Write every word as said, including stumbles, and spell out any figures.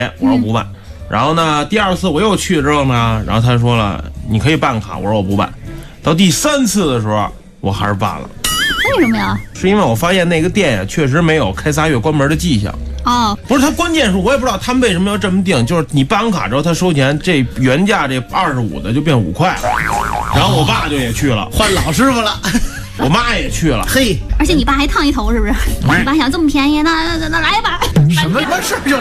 我说不办。嗯、然后呢，第二次我又去之后呢，然后他说了你可以办卡，我说我不办。到第三次的时候，我还是办了。 为什么呀？ 是因为我发现那个店呀，确实没有开仨月关门的迹象。 哦， 不是，他关键是我也不知道他们为什么要这么定，就是你办完卡之后他收钱，这原价这二十五的就变五块。然后我爸就也去了， 换老师傅了。 我妈也去了， 嘿， 而且你爸还烫一头，是不是？你爸想这么便宜，那那那来吧。 什么事就